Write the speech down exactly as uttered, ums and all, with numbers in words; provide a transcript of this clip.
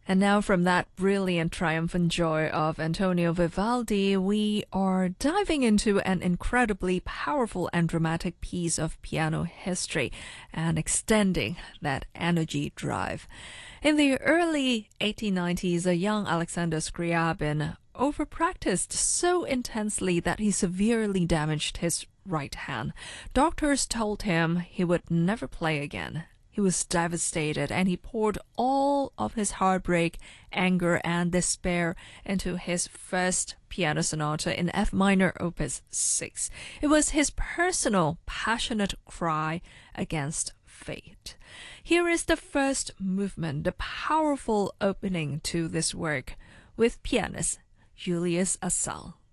And now from that brilliant triumphant joy of Antonio Vivaldi, we are diving into an incredibly powerful and dramatic piece of piano history and extending that energy drive. In the early eighteen nineties, a young Alexander Scriabin overpracticed so intensely that he severely damaged his right hand. Doctors told him he would never play again. He was devastated and he poured all of his heartbreak, anger, and despair into his first piano sonata in F minor opus six. It was his personal, passionate cry against fate. Here is the first movement, the powerful opening to this work, with pianist Julius Asal.